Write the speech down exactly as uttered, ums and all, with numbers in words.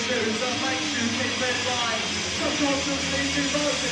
shoes that makes you keep it right. Some cultures leave you roses.